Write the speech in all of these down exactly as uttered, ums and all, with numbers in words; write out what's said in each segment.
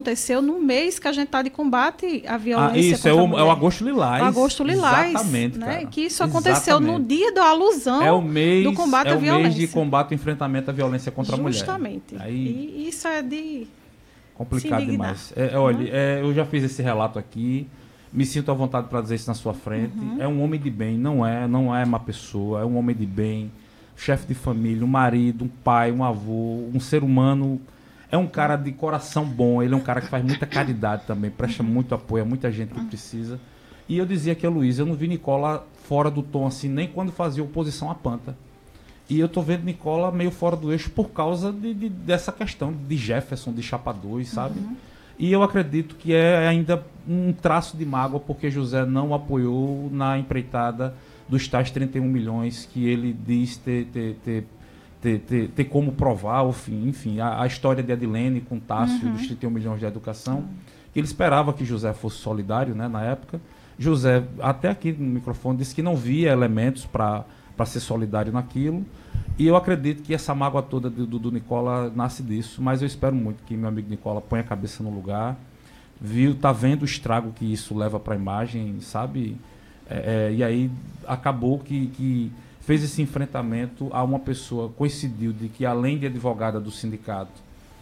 aconteceu no mês que a gente está de combate à violência. Ah, isso, contra é a o, mulher. é o Agosto Lilás. O Agosto Lilás. Exatamente, né? cara. Que isso aconteceu Exatamente. no dia da alusão é o mês, do combate é à o violência. mês de combate e enfrentamento à violência contra Justamente. a mulher. Aí, e isso é de... complicado demais. É, olha, é, eu já fiz esse relato aqui, me sinto à vontade para dizer isso na sua frente. Uhum. É um homem de bem, não é, não é uma pessoa, é um homem de bem, chefe de família, um marido, um pai, um avô, um ser humano. É um cara de coração bom, ele é um cara que faz muita caridade também, presta muito apoio a muita gente que precisa. E eu dizia aqui a Luísa, eu não vi Nicola fora do tom assim, nem quando fazia oposição à Panta. E eu tô vendo Nicola meio fora do eixo por causa de, de, dessa questão de Jefferson, de Chapa dois, sabe? Uhum. E eu acredito que é ainda um traço de mágoa porque José não apoiou na empreitada dos tais trinta e um milhões que ele diz ter... ter, ter Ter, ter, ter como provar, enfim, enfim a, a história de Adilene com Tássio, uhum. dos trinta e um milhões de educação, uhum. que ele esperava que José fosse solidário, né, na época. José, até aqui no microfone, disse que não via elementos para ser solidário naquilo, e eu acredito que essa mágoa toda do, do, do Nicola nasce disso, mas eu espero muito que meu amigo Nicola ponha a cabeça no lugar, viu, tá vendo o estrago que isso leva para a imagem, sabe? É, é, e aí acabou que... que fez esse enfrentamento a uma pessoa, coincidiu de que, além de advogada do sindicato,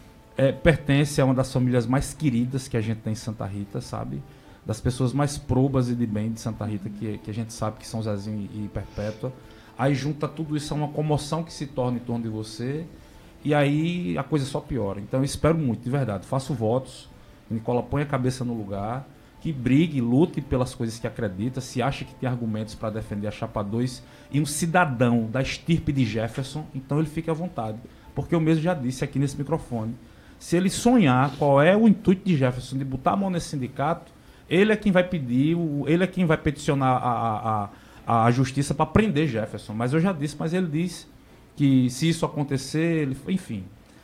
é, pertence a uma das famílias mais queridas que a gente tem em Santa Rita, sabe? Das pessoas mais probas e de bem de Santa Rita, que, que a gente sabe que são Zezinho e, e Perpétua. Aí junta tudo isso a uma comoção que se torna em torno de você, e aí a coisa só piora. Então eu espero muito, de verdade, faço votos, Nicola põe a cabeça no lugar, que brigue, lute pelas coisas que acredita, se acha que tem argumentos para defender a Chapa dois e um cidadão da estirpe de Jefferson, então ele fique à vontade. Porque eu mesmo já disse aqui nesse microfone, se ele sonhar qual é o intuito de Jefferson de botar a mão nesse sindicato, ele é quem vai pedir, ele é quem vai peticionar a, a, a justiça para prender Jefferson. Mas eu já disse, mas ele disse que se isso acontecer, ele, enfim,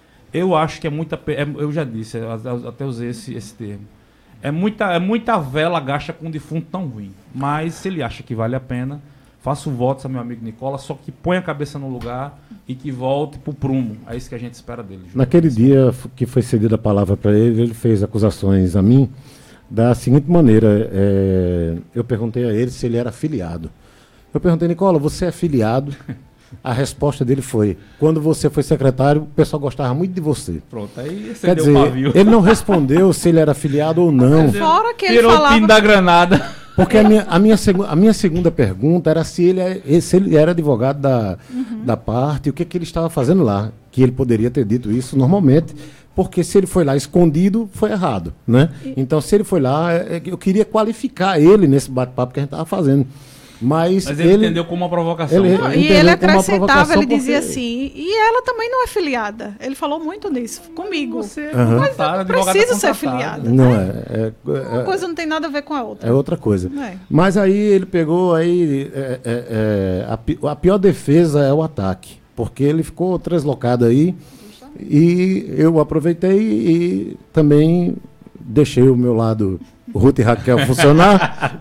eu acho que é muita... Eu já disse, até usei esse, esse termo. É muita, é muita vela gasta com um defunto tão ruim. Mas se ele acha que vale a pena, faço votos a meu amigo Nicola, só que põe a cabeça no lugar e que volte pro prumo. É isso que a gente espera dele. Júlio. Naquele dia que foi cedida a palavra para ele, ele fez acusações a mim da seguinte maneira. É, eu perguntei a ele se ele era afiliado. Eu perguntei, Nicola, você é afiliado? A resposta dele foi, quando você foi secretário, o pessoal gostava muito de você. Pronto, aí você Quer deu dizer, o pavio. Ele não respondeu se ele era afiliado ou não. Fora que ele Tirou falava... o pino da granada. Porque a minha, a, minha segu, a minha segunda pergunta era se ele, é, se ele era advogado da, uhum. da parte, o que, que ele estava fazendo lá. Que ele poderia ter dito isso normalmente, porque se ele foi lá escondido, foi errado, né? Então, se ele foi lá, eu queria qualificar ele nesse bate-papo que a gente estava fazendo. Mas, Mas ele, ele entendeu como uma provocação. Ele, e ele acrescentava, ele dizia porque... assim, e ela também não é filiada. Ele falou muito nisso, comigo. Você uhum. Mas não precisa ser filiada. Não né? é, é, é. Uma coisa não tem nada a ver com a outra. É outra coisa. É. Mas aí ele pegou, aí é, é, é, a, a pior defesa é o ataque. Porque ele ficou translocado aí. Justamente. E eu aproveitei e também deixei o meu lado... Ruth e Raquel funcionar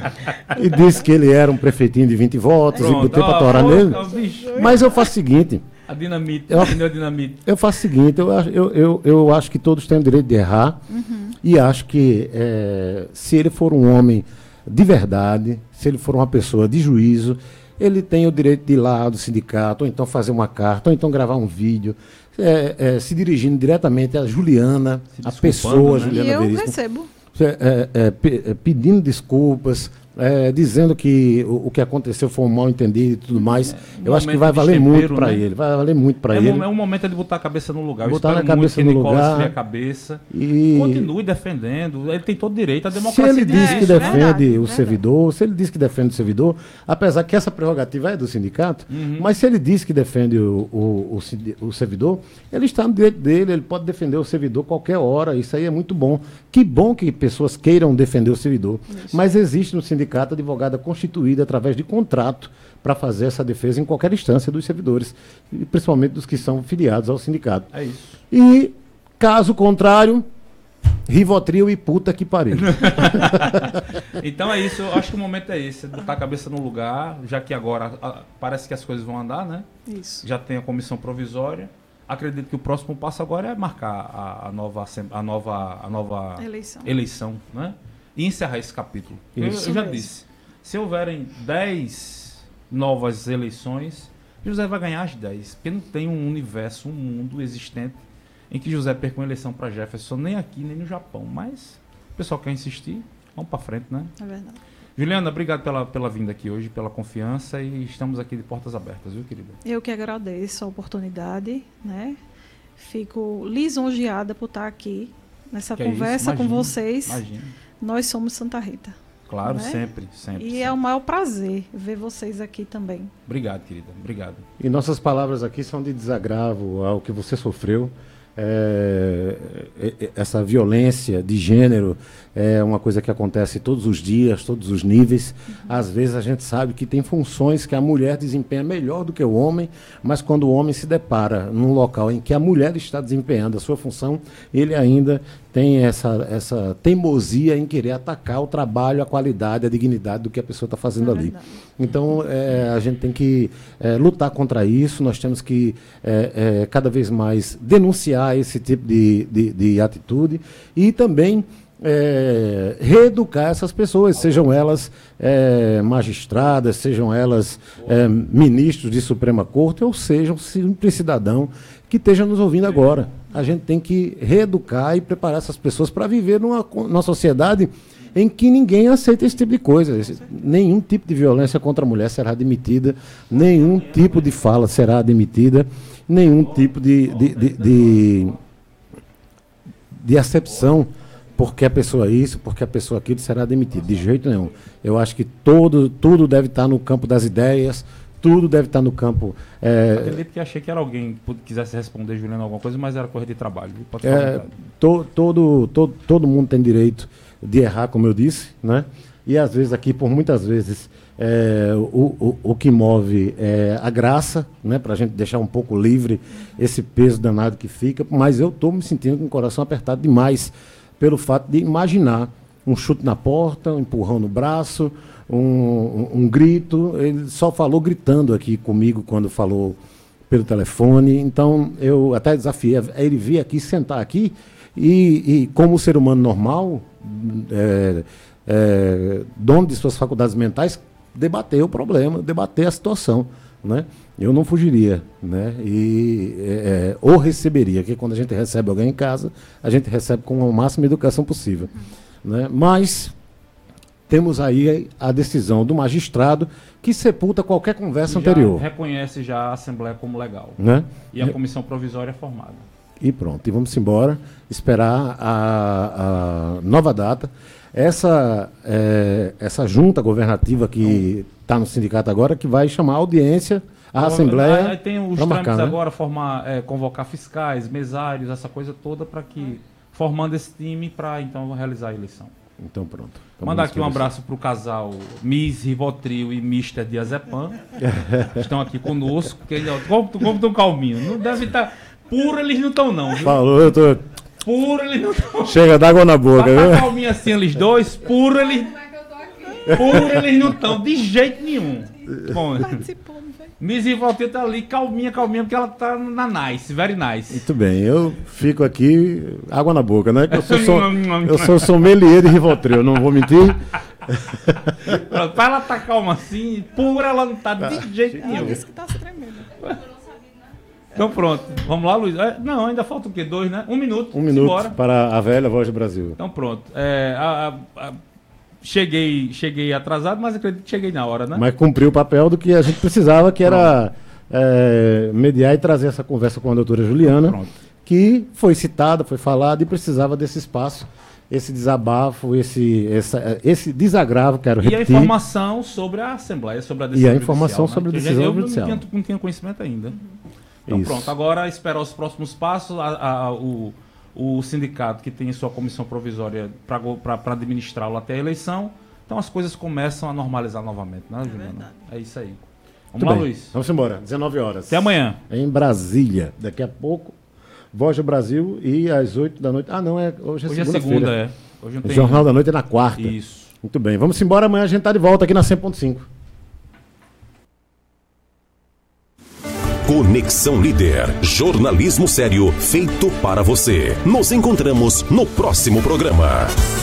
e disse que ele era um prefeitinho de vinte votos. Pronto, e botei para torar nele. Ó, mas eu faço o seguinte. A dinamite. Eu, a dinamite. eu faço o seguinte. Eu, eu, eu, eu acho que todos têm o direito de errar. Uhum. E acho que é, se ele for um homem de verdade, se ele for uma pessoa de juízo, ele tem o direito de ir lá do sindicato, ou então fazer uma carta, ou então gravar um vídeo, é, é, se dirigindo diretamente a Juliana, a pessoa, né? Juliana E eu Veríssimo. recebo. É, é, pe, pedindo desculpas, é, dizendo que o, o que aconteceu foi um mal entendido e tudo mais. É, um eu acho que vai valer tempero, muito para né? ele. Vai valer muito para é ele. Um, é um momento de botar a cabeça no lugar. Botar na cabeça no lugar. A cabeça. E continue defendendo. Ele tem todo direito. A democracia. Se ele diz que é, defende verdade, o verdade. servidor, se ele diz que defende o servidor, apesar que essa prerrogativa é do sindicato, uhum. mas se ele diz que defende o, o, o, o servidor, ele está no direito dele, ele pode defender o servidor qualquer hora. Isso aí é muito bom. Que bom que pessoas queiram defender o servidor. Isso. Mas existe no sindicato advogada constituída através de contrato para fazer essa defesa em qualquer instância dos servidores, e principalmente dos que são filiados ao sindicato. É isso. E, caso contrário, Rivotril e puta que pariu. Então é isso, eu acho que o momento é esse, botar a cabeça no lugar, já que agora a, parece que as coisas vão andar, né? Isso. Já tem a comissão provisória. acredito que o próximo passo agora é marcar a, a, nova, a, nova, a nova eleição, eleição, né? E encerrar esse capítulo. Eu, eu já mesmo. disse, se houverem dez novas eleições, José vai ganhar as dez, porque não tem um universo, um mundo existente em que José perca uma eleição para Jefferson, nem aqui, nem no Japão. Mas o pessoal quer insistir, vamos para frente, né? É verdade. Juliana, obrigado pela, pela vinda aqui hoje, pela confiança, e estamos aqui de portas abertas, viu, querida? Eu que agradeço a oportunidade, né? Fico lisonjeada por estar aqui nessa que conversa é imagina, com vocês. Imagina. Nós somos Santa Rita. Claro, né? sempre, sempre. E sempre. é o maior prazer ver vocês aqui também. Obrigado, querida, obrigado. E nossas palavras aqui são de desagravo ao que você sofreu. É, essa violência de gênero é uma coisa que acontece todos os dias, todos os níveis. Uhum. Às vezes a gente sabe que tem funções que a mulher desempenha melhor do que o homem, mas quando o homem se depara num local em que a mulher está desempenhando a sua função, ele ainda tem essa, essa teimosia em querer atacar o trabalho, a qualidade, a dignidade do que a pessoa está fazendo é ali. Verdade. Então, é, a gente tem que é, lutar contra isso, nós temos que é, é, cada vez mais denunciar esse tipo de, de, de atitude e também é, reeducar essas pessoas, sejam elas é, magistradas, sejam elas é, ministros de Suprema Corte, ou sejam simples cidadão que esteja nos ouvindo agora. A gente tem que reeducar e preparar essas pessoas para viver numa, numa sociedade em que ninguém aceita esse tipo de coisa. Esse, nenhum tipo de violência contra a mulher será admitida, nenhum tipo de fala será admitida, nenhum tipo de, de, de, de, de acepção porque a pessoa isso, porque a pessoa aquilo será admitida. De jeito nenhum. Eu acho que todo, tudo deve estar no campo das ideias, tudo deve estar no campo... É, acredito que achei que era alguém que quisesse responder, Juliano, alguma coisa, mas era coisa de trabalho. Pode é, to, todo, todo, todo mundo tem direito de errar, como eu disse, né? E às vezes aqui, por muitas vezes, é, o, o, o que move é a graça, né? Para a gente deixar um pouco livre esse peso danado que fica, mas eu estou me sentindo com o coração apertado demais pelo fato de imaginar um chute na porta, um empurrão no braço, um, um, um grito. Ele só falou gritando aqui comigo quando falou pelo telefone. Então, eu até desafiei ele vir aqui, sentar aqui e, e como ser humano normal, é, é, dono de suas faculdades mentais, debater o problema, debater a situação, né? Eu não fugiria, né? E é, ou receberia, que quando a gente recebe alguém em casa, a gente recebe com a máxima educação possível, né? Mas temos aí a decisão do magistrado que sepulta qualquer conversa já anterior. Reconhece já a Assembleia como legal, né? E a comissão provisória é formada. E pronto, e vamos embora, esperar a, a nova data. Essa, é, essa junta governativa que está no sindicato agora, que vai chamar a audiência, a Assembleia... Aí tem os trâmites né? agora, formar, é, convocar fiscais, mesários, essa coisa toda, para que, formando esse time, para então realizar a eleição. Então pronto. Então mandar aqui um abraço para o casal Miss Rivotril e Mister Diazepam, que estão aqui conosco, que eles, como, como estão calminhos, não deve estar... Puro eles não estão não, viu? Falou, eu tô... Puro eles não estão. Chega d'água na boca, viu? Tá calminho assim eles dois, puro eles... Puro eles não estão, de jeito nenhum. Bom, Miss Rivotril tá ali, calminha, calminha, porque ela tá na nice, very nice. Muito bem, eu fico aqui, água na boca, né? Que eu sou, som... eu sou sommelier de Rivotril, não vou mentir. Pra ela tá calma assim, pura ela não tá de jeito nenhum. Ela disse que tá se tremendo. Então pronto, vamos lá, Luiz. É, não, ainda falta o quê? Dois, né? Um minuto. Um minuto embora. Para a velha voz do Brasil. Então pronto. É, a, a, a, cheguei, cheguei atrasado, mas acredito que cheguei na hora, né? Mas cumpriu o papel do que a gente precisava, que era é, mediar e trazer essa conversa com a doutora Juliana, pronto. Que foi citada, foi falada e precisava desse espaço, esse desabafo, esse, essa, esse desagravo, quero repetir. E a informação sobre a Assembleia, sobre a decisão judicial. E a informação judicial, sobre a né? decisão eu judicial. Eu não tinha, não tinha conhecimento ainda. Uhum. Então Isso. Pronto, agora esperar os próximos passos, a, a, o, o sindicato que tem sua comissão provisória para administrá-lo até a eleição, então as coisas começam a normalizar novamente, né, Juliana? É, é isso aí. Vamos Muito lá, bem. Luiz. Vamos embora, dezenove horas. Até amanhã. Em Brasília. Daqui a pouco, Voz do Brasil e às oito da noite. Ah, não, é hoje é Hoje segunda-feira. é segunda, é. Hoje não tem... O Jornal da Noite é na quarta. Isso. Muito bem, vamos embora, amanhã a gente está de volta aqui na cem ponto cinco. Conexão Líder. Jornalismo sério feito para você. Nos encontramos no próximo programa.